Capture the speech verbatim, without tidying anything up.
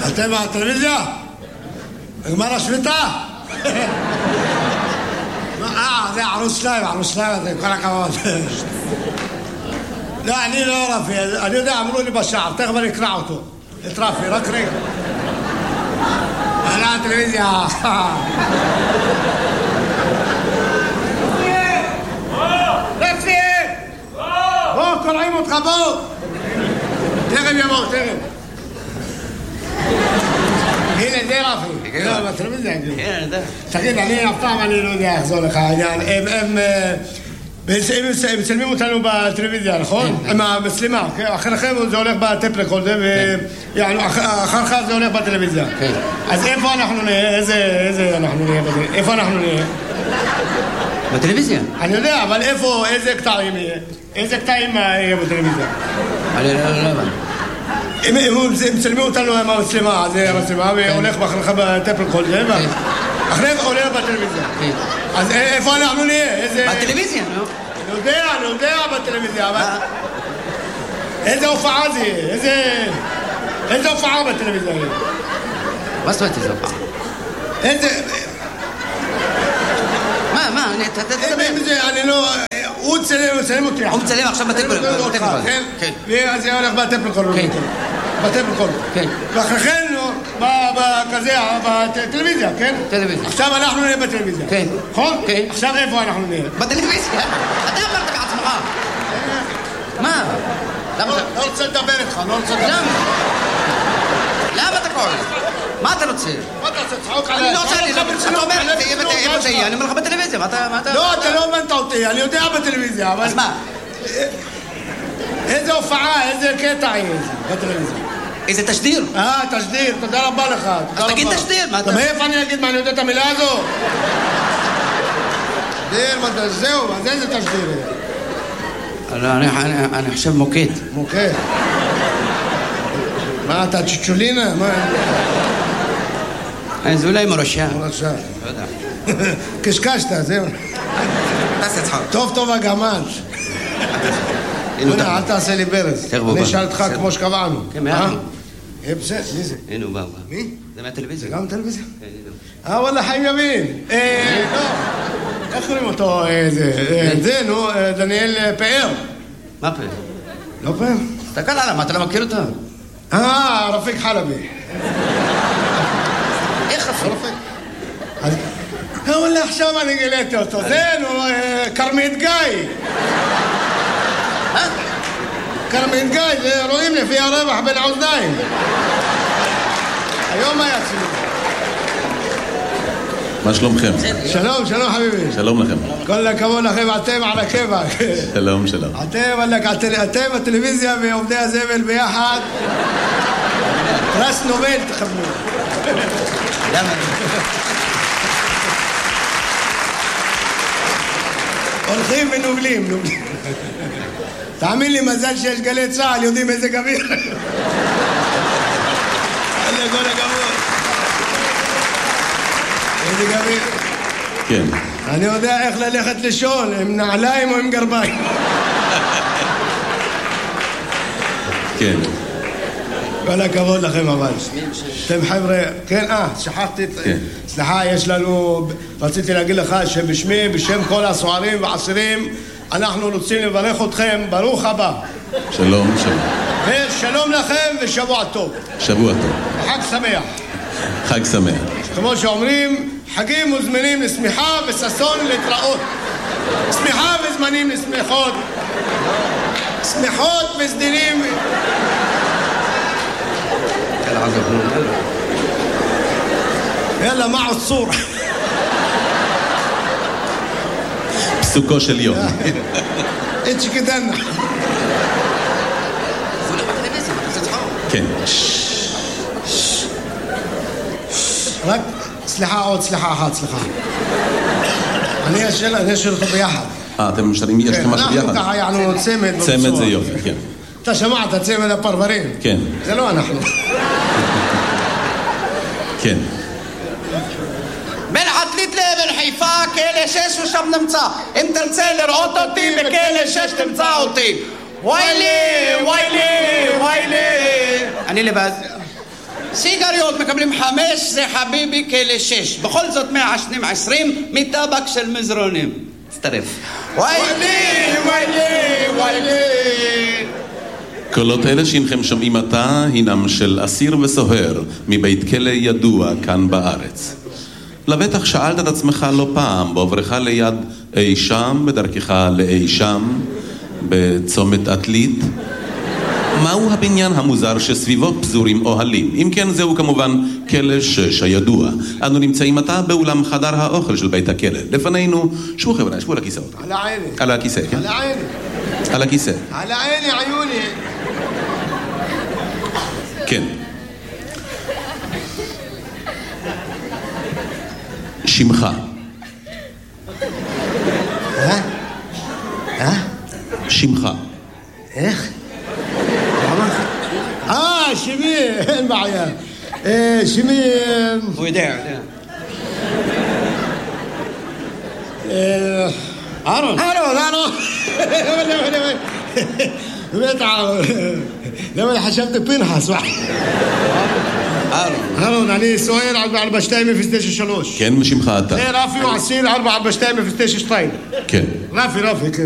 אתם מהטלוויזיה? נגמר השביתה? אה, זה ערוץ שניים, ערוץ שניים, זה כל הכבוד. לא, אני לא רפי, אני יודע, אמרו לי בשער, תכף אני אקרא אותו. את רפי, רק רגע. אהלן, הטלוויזיה. רפי! בוא, קוראים אותך, בוא! תכף יבוא, תכף. הנה, זה רפי. לא, בטלוויזיה. כן, אני יודע. תגיד, אני אף פעם אני לא יודע איך זה הולך העניין. הם... הם מצלמים אותנו בטלוויזיה, נכון? עם המצלמה. אחריכם זה הולך בטפ רקורדר, ואחריך זה הולך בטלוויזיה. אז איפה אנחנו נהיה? איזה אנחנו נהיה? איפה אנחנו נהיה? בטלוויזיה. אני יודע, אבל איפה, איזה קטעים יהיה? איזה קטעים יהיה בטלוויזיה? אני לא יודע. הם מצלמים אותנו עם המצלמה, זה המצלמה, והולך אחריך בטפ רקורדר, ואחריך הולך בטלוויזיה. אז איפה אנחנו נהיה? בטלוויזיה, לא? אני יודע, אני יודע בטלוויזיה, אבל... איזה הופעה זה יהיה? איזה... איזה הופעה בטלוויזיה יהיה? מה זאת אומרת איזה הופעה? איזה... מה, מה? אתה תדבר. אני לא... הוא צלם, הוא צלם אותי. הוא מצלם עכשיו בטלפון. כן? ואז זה הולך בטלפון. כן. בטלפון. כן. ואחריכן, כזה, בטלוויזיה, כן? טלוויזיה. עכשיו אנחנו נהיה בטלוויזיה. כן. נכון? כן. עכשיו איפה אנחנו נהיה? בטלוויזיה. אתה אמרת בעצמך. מה? לא רוצה לדבר איתך, לא רוצה לדבר. למה? למה אתה קורא? מה אתה רוצה? מה אתה רוצה? צחוק עליי? אני לא רוצה, אתה אומר, איפה זה יהיה? אני אומר לך בטלוויזיה, מה אתה... לא, אתה לא הבנת אותי, אני יודע בטלוויזיה, אבל... אז מה? איזה הופעה, איזה קטע יהיה בטלוויזיה? איזה תשדיר? אה, תשדיר, תודה רבה לך. אז תגיד תשדיר, מה אתה... מאיפה אני אגיד מה, אני יודע את המילה הזו? תשדיר, מה זה, זהו, אז איזה תשדיר יהיה? אני חושב מוקד. מוקד. מה, אתה צ'צ'ולינה? מה? זה אולי מורשה. מורשה. לא יודע. קשקשת, זהו. תעשה צחוק. טוב טוב הגמל. אל תעשה לי ברז. אני אשאל אותך כמו שקבענו. כן, מעט. אה, בסדר, מי זה? הנה הוא בא. מי? זה מהטלוויזיה. זה גם טלוויזיה? כן, הנה. אה, וואלה, חיים ימין. אה, לא. איך קוראים אותו? זה, נו, דניאל פאר. מה פאר? לא פאר? תסתכל עליו, מה, אתה לא מכיר אותו? אה, רפיק חלבי. איך רפיק? אז... אה, וואלה, עכשיו אני גיליתי אותו. זה, נו, קרמית גיא. מה? קרמית גיא, זה רואים לפי הרווח בין האוזניים. היום היה צילום. מה שלומכם? שלום, שלום חביבי. שלום לכם. כל הכבוד לכם, אתם על הכיוון. שלום, שלום. אתם, אתם הטלוויזיה ועובדי הזבל ביחד. פרס נובל תקבלו. למה? הולכים ונוגלים, נוגלים. תאמין לי, מזל שיש גלי צהל, יודעים איזה גביר. איזה כל הכבוד. איזה גביר. כן. אני יודע איך ללכת לישון, עם נעליים או עם גרביים. כן. כל הכבוד לכם אבל. אתם חבר'ה, כן, אה, שכחתי, סליחה, יש לנו, רציתי להגיד לך שבשמי, בשם כל הסוערים והעשירים, אנחנו רוצים לברך אתכם, ברוך הבא. שלום, שלום. ושלום לכם ושבוע טוב. שבוע טוב. חג שמח. חג שמח. כמו שאומרים, חגים מוזמנים לשמיחה וששון להתראות. שמיחה וזמנים לשמיכות. שמחות וסדינים. יאללה, מה עוצור? פסוקו של יום. איצ'י כדנה. כן. רק, סליחה, עוד סליחה אחת, סליחה. אני אשאל, אני אשאל לך ביחד. אה, אתם משארים, יש לכם משהו ביחד? אנחנו ככה, יענו צמד. צמד זה יופי, כן. אתה שמעת, צמד הפרברים? כן. זה לא אנחנו. כן. בין עתלית לבין חיפה, כלא שש ושם נמצא. אם תרצה לראות אותי, בכלא שש תמצא אותי. ויילי, ויילי, ויילי. אני לבד. סיגריות מקבלים חמש, זה חביבי כאלה שש. בכל זאת מעשנים עשרים מטבק של מזרונים. תצטרף. ויילי, ויילי, ויילי. קולות אלה שהנכם שומעים עתה הינם של אסיר וסוהר מבית כלא ידוע כאן בארץ. לבטח שאלת את עצמך לא פעם בעוברך ליד אי שם, בדרכך לאי שם, בצומת עתלית, מהו הבניין המוזר שסביבו פזורים אוהלים? אם כן, זהו כמובן כלא שש הידוע. אנו נמצאים עתה באולם חדר האוכל של בית הכלא. לפנינו, שבו חבר'ה, שבו על הכיסאות. על העיני. על הכיסא, כן? על העיני. על הכיסא. על העיני, עיוני. כן. שמך. אה? אה? שמך. איך? אה, שמי, אין בעיה. אה, שמי... הוא יודע, יודע. אה... אהרון. אהרון, אהרון. באמת אהרון. למה חשבתי פנחס. אהרון. אהרון, אני סוער ארבע שתיים אפס תשע שלוש. כן, ושמך אתה. זה רפי ועשיל ארבע ארבע שתיים אפס תשע שתיים. כן. רפי, רפי.